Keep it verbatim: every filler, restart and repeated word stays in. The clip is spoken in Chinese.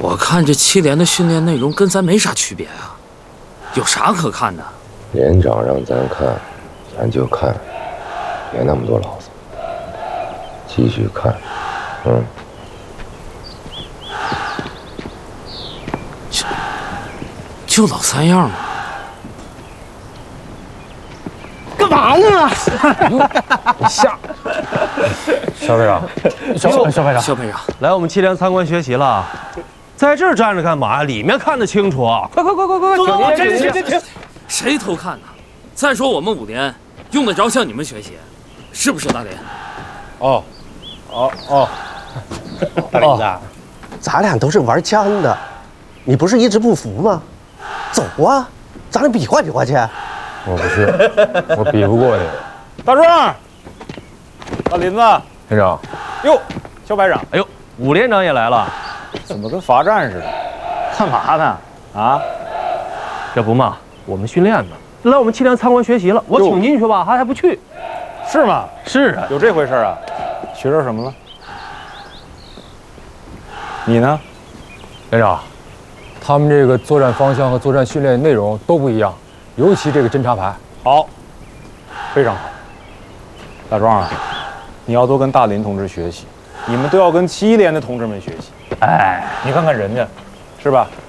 我看这七连的训练内容跟咱没啥区别啊，有啥可看的？ 连长让咱看，咱就看，别那么多牢骚，继续看，嗯。 就就老三样嘛。 干嘛呢？ 下，肖排长，肖肖排长， 肖排长， 来我们七连参观学习了，在这儿站着干嘛呀？里面看得清楚，快快快快快快！ 走走，停停停停！ 谁偷看呢？再说我们五连用得着向你们学习，是不是大连？ 哦，哦哦，大林子， 咱俩都是玩枪的，你不是一直不服吗？走啊，咱俩比划比划去。 我不是，我比不过你。 大壮，大林子， 连长， 哟，肖排长， 哎呦，武连长也来了， 怎么跟罚站似的？干嘛呢？啊？ 这不嘛，我们训练呢，来我们七连参观学习了，我请进去吧，还还不去？ 是吗？ 是啊， 有这回事啊？学着什么了？你呢？ 连长，他们这个作战方向和作战训练内容都不一样，尤其这个侦察排。 好，非常好。大壮啊，你要多跟大林同志学习，你们都要跟七连的同志们学习。哎，你看看人家，是吧？